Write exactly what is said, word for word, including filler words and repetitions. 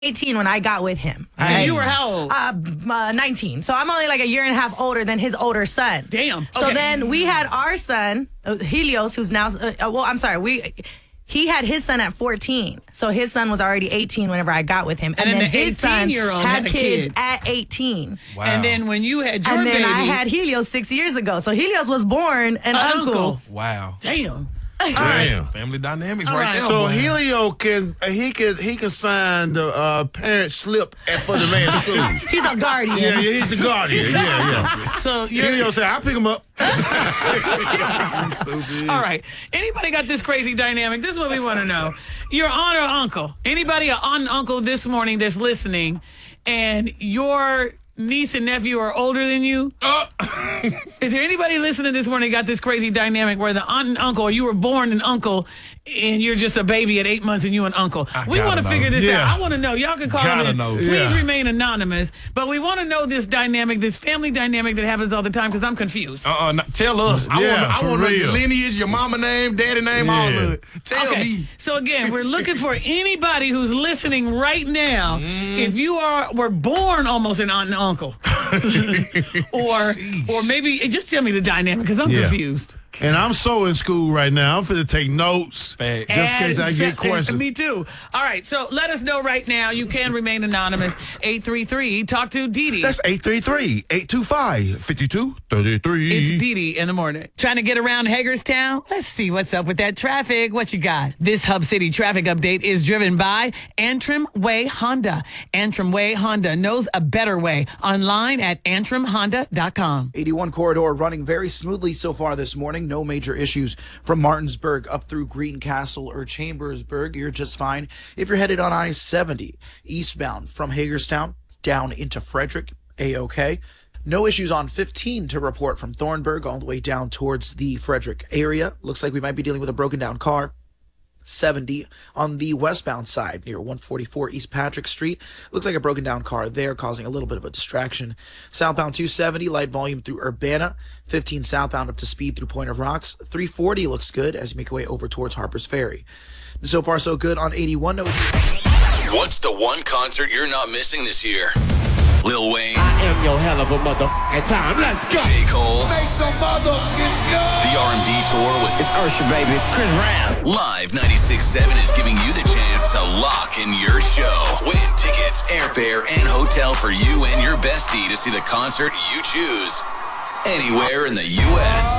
eighteen when I got with him. And right? you were how old? Uh, uh, nineteen. So I'm only like a year and a half older than his older son. Damn. So Okay. then we had our son, uh, Helios, who's now, uh, uh, well, I'm sorry, we... He had his son at fourteen. So his son was already eighteen whenever I got with him. And And, then then the his son eighteen-year-old had had a kids kid. at eighteen. Wow. And then when you had your And then baby, I had Helios six years ago. So Helios was born an an uncle. uncle. Wow. Damn. Damn. Family dynamics All right, right. there. So boy. Helio can uh, he can he can sign the uh, parent slip at for the man's school. He's a guardian. Yeah, yeah, he's the guardian. Yeah, yeah. So you're Helio said, "I'll pick him up." Stupid. all right. Anybody got this crazy dynamic? This is what we want to know. Your aunt or uncle? Anybody an aunt and uncle this morning that's listening, and your niece and nephew are older than you? Uh, Is there anybody listening this morning got this crazy dynamic where the aunt and uncle, or you were born an uncle, and you're just a baby at eight months and you an uncle? I We gotta want to know. figure this Yeah. out. I want to know. Y'all can call Gotta in. know. Please Yeah. remain anonymous. But we want to know this dynamic, this family dynamic that happens all the time, because I'm confused. uh-uh, no, tell us. I Yeah, want. I for want to know your real. lineage, your mama name, daddy name, all Yeah. of it. Tell Okay, me. so again, we're looking for anybody who's listening right now. Mm. If you are were born almost an aunt and uncle, or or maybe just tell me the dynamic, because I'm Yeah. confused. And I'm so in school right now. I'm finna take notes Fact. just in case I And- get and- questions. Me too. All right, so let us know right now. You can remain anonymous. eight three three, talk to Dee Dee. That's eight three three, eight two five, five two three three. It's Dee Dee in the morning. Trying to get around Hagerstown? Let's see what's up with that traffic. What you got? This Hub City traffic update is driven by Antrim Way Honda. Antrim Way Honda knows a better way. Online at antrim honda dot com. eighty-one corridor running very smoothly so far this morning. No major issues from Martinsburg up through Greencastle or Chambersburg. You're just fine. If you're headed on I seventy eastbound from Hagerstown down into Frederick, A-OK. No issues on fifteen to report from Thornburg all the way down towards the Frederick area. Looks like we might be dealing with a broken down car. seventy on the westbound side near one forty-four East Patrick Street. Looks like a broken down car there, causing a little bit of a distraction. Southbound two seventy, light volume through Urbana. fifteen southbound up to speed through Point of Rocks. three forty looks good as you make your way over towards Harper's Ferry. So far, so good on eighty-one. No What's the one concert you're not missing this year? Lil Wayne, I am your hell of a mother. At time, let's go. J. Cole, Make some motherfucking noise. the R and B tour with It's Ursha, baby. Chris Brown. Live ninety-six point seven is giving you the chance to lock in your show. Win tickets, airfare, and hotel for you and your bestie to see the concert you choose anywhere in the U S